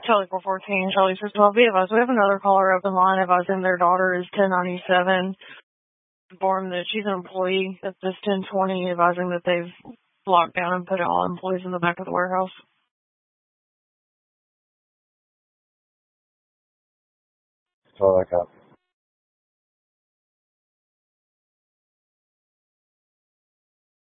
Charlie 414, Charlie 612. Be advised, we have another caller open line advising their daughter is 1097. Informed that she's an employee at this 1020, advising that they've locked down and put all employees in the back of the warehouse. That's all I got.